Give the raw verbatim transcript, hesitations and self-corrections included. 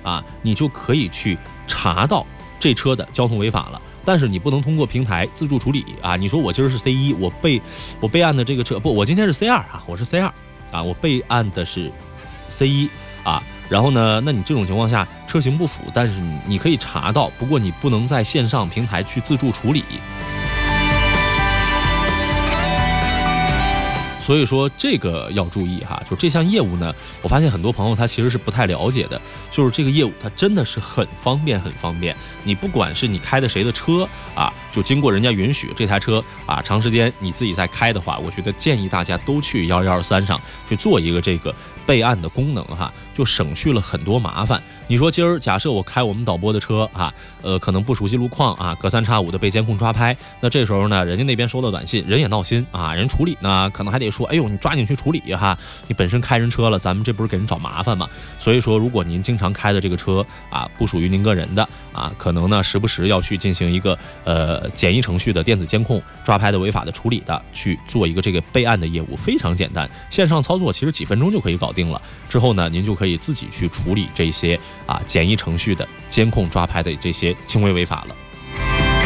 啊，你就可以去查到这车的交通违法了。但是你不能通过平台自助处理啊！你说我今儿是 C 一，我备我备案的这个车不，我今天是 C 二啊，我是 C 二啊，我备案的是 C 一啊。然后呢，那你这种情况下车型不符，但是你可以查到，不过你不能在线上平台去自助处理。所以说这个要注意哈，就这项业务呢，我发现很多朋友他其实是不太了解的，就是这个业务它真的是很方便很方便。你不管是你开的谁的车啊，就经过人家允许这台车啊，长时间你自己在开的话，我觉得建议大家都去幺幺二三上去做一个这个备案的功能哈，就省去了很多麻烦。你说今儿假设我开我们导播的车啊，呃，可能不熟悉路况啊，隔三差五的被监控抓拍，那这时候呢，人家那边收到短信，人也闹心啊，人处理呢可能还得说，哎呦，你抓紧去处理哈，你本身开人车了，咱们这不是给人找麻烦吗？所以说，如果您经常开的这个车啊，不属于您个人的啊，可能呢时不时要去进行一个呃简易程序的电子监控抓拍的违法的处理的，去做一个这个备案的业务，非常简单，线上操作其实几分钟就可以搞定了。之后呢，您就可以自己去处理这些啊简易程序的监控抓拍的这些轻微违法了。